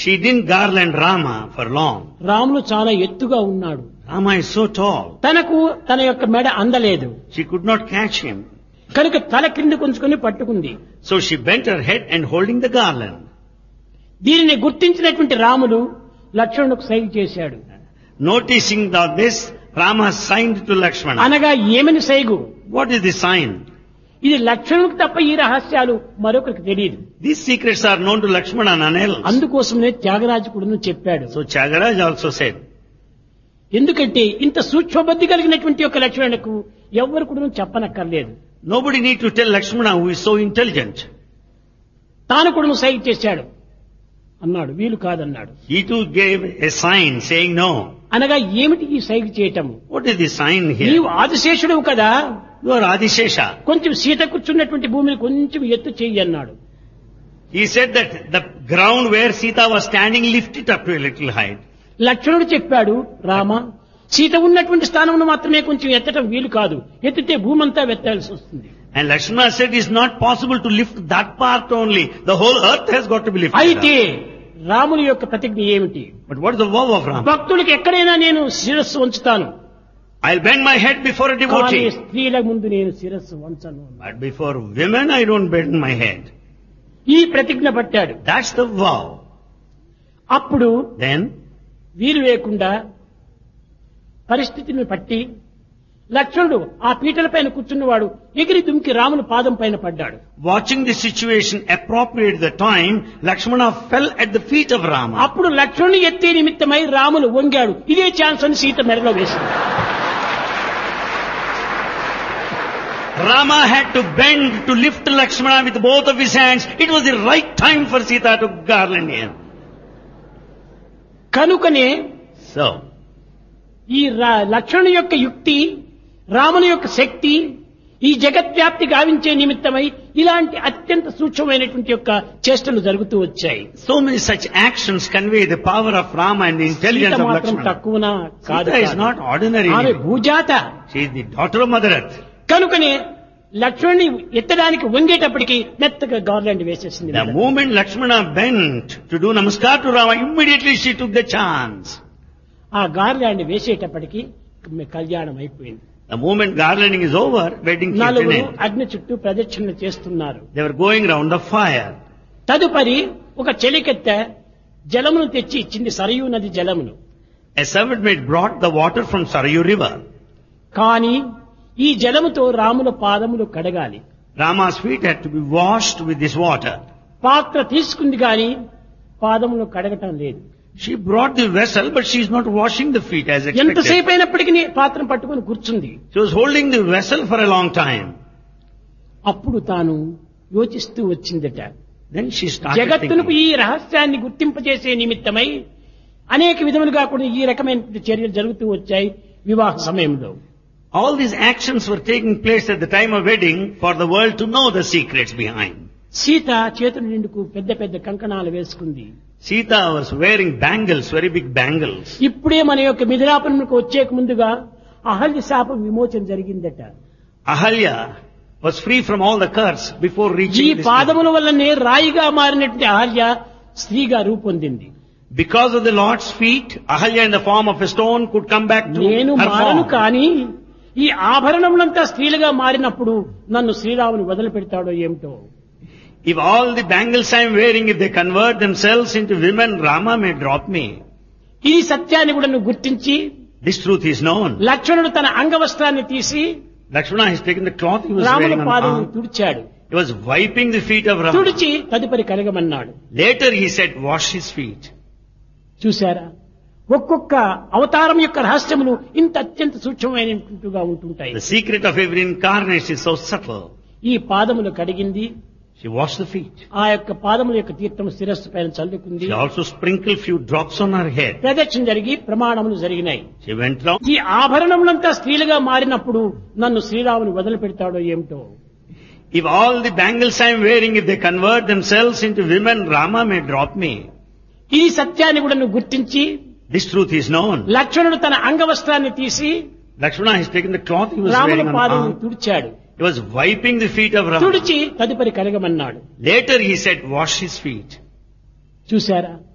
She didn't garland Rama for long. Ramulu చాలా ఎత్తుగా ఉన్నాడు. Rama is so tall. తనకు తన యొక్క మెడ అందలేదు. She could not catch him. కనుక తల కింద కొంచుకొని పట్టుకుంది. So she bent her head and holding the garland. దీనిని గుర్తించినటువంటి రాములు లక్ష్మణునికి సైగ చేశాడు. Noticing this, Rama signed to Lakshmana. అనగా ఏమని సైగు? What is the sign? ఇది లక్ష్మణునికి తప్ప ఈ రహస్యాలు మరొకరికి తెలియదు. These secrets are known to Lakshmana and none else. అందుకోసమే త్యాగరాజు కూడా చెప్పాడు. So Tyagaraja also said, ఎందుకంటే ఇంత సూక్ష్మబుద్ధి కలిగినటువంటి ఒక లక్ష్మణులకు ఎవ్వరు కూడా చెప్పనక్కర్లేదు. nobody need to tell Lakshmana who is so intelligent. తాను కూడా సైగ చేశాడు అన్నాడు. వీలు కాదన్నాడు. He too gave a sign saying no. అనగా ఏమిటి ఈ సైగ చేయటము? What is the sign here? నీవు ఆదిశేషుడు కదా, You are Adishesha. కొంచెం సీత కూర్చున్నటువంటి భూమిని కొంచెం ఎత్తు చెయ్యి అన్నాడు. He said that the ground where Sita was standing, lift it up to a little height. లక్ష్మణుడు చెప్పాడు, రామ సీత ఉన్నటువంటి స్థానంలో మాత్రమే కొంచెం ఎత్తటం వీలు కాదు, ఎత్తితే భూమంతా వెత్తాల్సి వస్తుంది. And Lakshmana said it's not possible to lift that part only. The whole earth has got to be lifted అయితే up. రాముని యొక్క ప్రతిజ్ఞ ఏమిటి? But what is the vow of Rama? భక్తుడికి ఎక్కడైనా నేను శిరస్సు వంచుతాను, I'll bend my head before a కానీ devotee. స్త్రీల ముందు నేను శిరస్సు వంచను. But before women, I don't bend my head. ఈ ప్రతిజ్ఞ పట్టాడు. That's the vow. అప్పుడు Then, వీలు లేకుండా పరిస్థితిని పట్టి లక్ష్మణుడు ఆ పీటల పైన కూర్చున్నవాడు ఎగిరి దుమికి రాముని పాదం పైన పడ్డాడు. watching the situation appropriate at the time, Lakshmana fell at the feet of Rama. అప్పుడు లక్ష్మణుని ఎత్తే నిమిత్తమై రాములు వంగాడు. ఇదే ఛాన్స్ అని సీత మెడలో వేసింది. Rama had to bend to lift Lakshmana with both of his hands. It was the right time for Sita to garland him. కనుకనే So, ఈ లక్ష్మణుని యొక్క యుక్తి, రాముని యొక్క శక్తి ఈ జగద్వ్యాప్తి గావించే నిమిత్తమై ఇలాంటి అత్యంత సూక్ష్మమైనటువంటి యొక్క చేష్టలు జరుగుతూ వచ్చాయి. so many such actions convey the power of Rama and the intelligence Sita of మాత్రం Lakshmana. తక్కువనా కాదు. Sita is not ordinary. ఆమె భూజాత. She is the daughter of Mother Earth. కనుకనే లక్ష్మణుని ఎత్తడానికి వంగేటప్పటికి మెత్తగా గార్లాండ్ వేసేసింది. The moment Lakshmana bent to do namaskar to Rama, immediately she took the chance. ఆ గార్లాండ్ వేసేటప్పటికి కళ్యాణం అయిపోయింది. The moment garlanding is over, wedding came to an నలుగురు end. అగ్ని చుట్టూ ప్రదక్షిణ చేస్తున్నారు. They were going round the fire. తదుపరి ఒక చెలికెత్తె జలమును తెచ్చి ఇచ్చింది, సరయూ నది జలమును. A servant maid brought the water from Sarayu river. కానీ ఈ జలముతో రాముల పాదములు కడగాలి. Rama's feet had to be washed with this water. పాత్ర తీసుకుంది గాని పాదములు కడగటం లేదు. She brought the vessel, but she is not washing the feet as expected. ఎంతసేపు అయినప్పటికీ పాత్రను పట్టుకుని కూర్చుంది. She was holding the vessel for a long time. అప్పుడు తాను యోచిస్తూ వచ్చిందట. Then she started జగత్తునకు thinking. ఈ రహస్యాన్ని గుర్తింపజేసే నిమిత్తమై అనేక విధములుగా కూడా ఈ రకమైన చర్యలు జరుగుతూ వచ్చాయి వివాహ సమయంలో. All these actions were taking place at the time of wedding for the world to know the secrets behind. Sita చేతుల నిండుకు పెద్ద పెద్ద కంకణాలు వేసుకుంది. Sita was wearing bangles, very big bangles. ఇప్పుడే మన యొక్క మిథిలాపురంకు వచ్చేక ముందుగా అహల్య శాపం విమోచన జరిగిందట. Ahalya was free from all the curse before ఈ reaching this. పాదముల వల్లనే రాయిగా మారినటువంటి అహల్య స్త్రీగా రూపొందింది. Because of the Lord's feet, Ahalya in the form of a stone could come back to నేను her మారను form. కానీ ఈ ఆభరణములంతా స్త్రీలుగా మారినప్పుడు నన్ను శ్రీరాముని వదిలిపెడతాడో ఏమిటో. If all the bangles I am wearing, if they convert themselves into women, Rama may drop me. ఈ సత్యాన్ని కూడా నువ్వు గుర్తించి This truth is known. లక్ష్మణుడు తన అంగవస్త్రాన్ని తీసి Lakshmana has taken the cloth he was రాముల wearing on పాదమును arm. తుడిచాడు. He was wiping the feet of Rama. తుడిచి తదుపరి కడగమన్నాడు. Later he said, wash his feet. చూశారా, ఒక్కొక్క అవతారం యొక్క రహస్యములు ఇంత అత్యంత సూక్ష్మమైనట్టుగా ఉంటుంటాయి. The secret of every incarnation is so subtle. ఈ పాదములు కడిగింది. She washed the feet. ఆ యొక్క పాదముల యొక్క తీర్థము శిరస్సు పైన చల్లుకుంది. She also sprinkled few drops on her head. ప్రదక్షిణ జరిగి ప్రమాణములు జరిగినాయి. She went round. ఈ ఆభరణములంతా స్త్రీలుగా మారినప్పుడు నన్ను శ్రీరాముని వదిలిపెడతాడో ఏమిటో. If all the bangles I am wearing, if they convert themselves into women, Rama may drop me. ఈ సత్యాన్ని కూడా నువ్వు గుర్తించి This truth is known. లక్ష్మణుడు తన అంగవస్త్రాన్ని తీసి Lakshmana has taken the cloth he was రాముల wearing on పాదమును arm. తుడిచాడు. He was wiping the feet of Rama. తుడిచి తదుపరి కడగమన్నాడు. Later he said, wash his feet. చూశారా,